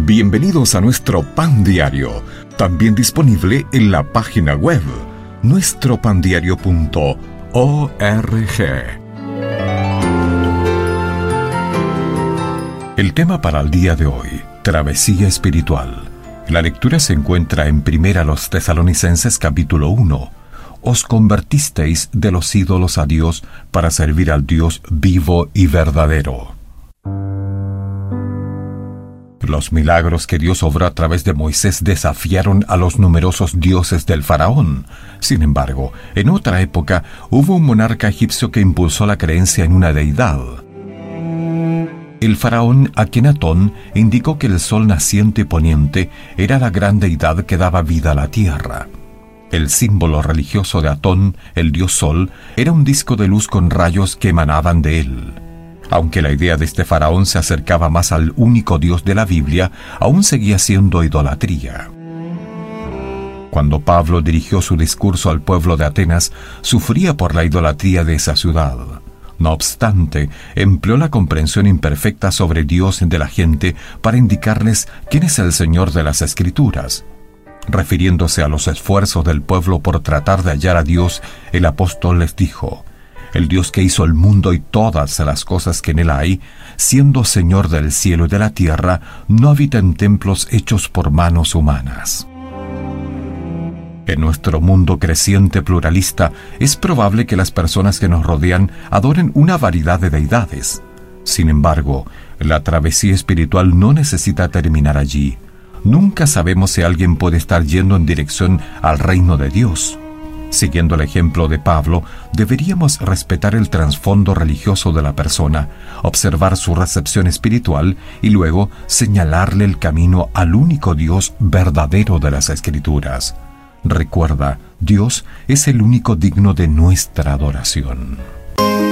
Bienvenidos a nuestro Pan Diario, también disponible en la página web nuestropandiario.org. El tema para el día de hoy: travesía espiritual. La lectura se encuentra en 1 Tesalonicenses capítulo 1. Os convertisteis de los ídolos a Dios para servir al Dios vivo y verdadero. Los milagros que Dios obró a través de Moisés desafiaron a los numerosos dioses del faraón. Sin embargo, en otra época hubo un monarca egipcio que impulsó la creencia en una deidad. El faraón Akenatón indicó que el sol naciente y poniente era la gran deidad que daba vida a la tierra. El símbolo religioso de Atón, el dios sol, era un disco de luz con rayos que emanaban de él. Aunque la idea de este faraón se acercaba más al único Dios de la Biblia, aún seguía siendo idolatría. Cuando Pablo dirigió su discurso al pueblo de Atenas, sufría por la idolatría de esa ciudad. No obstante, empleó la comprensión imperfecta sobre Dios de la gente para indicarles quién es el Señor de las Escrituras. Refiriéndose a los esfuerzos del pueblo por tratar de hallar a Dios, el apóstol les dijo: el Dios que hizo el mundo y todas las cosas que en él hay, siendo Señor del cielo y de la tierra, no habita en templos hechos por manos humanas. En nuestro mundo creciente pluralista, es probable que las personas que nos rodean adoren una variedad de deidades. Sin embargo, la travesía espiritual no necesita terminar allí. Nunca sabemos si alguien puede estar yendo en dirección al reino de Dios. Siguiendo el ejemplo de Pablo, deberíamos respetar el trasfondo religioso de la persona, observar su recepción espiritual y luego señalarle el camino al único Dios verdadero de las Escrituras. Recuerda, Dios es el único digno de nuestra adoración.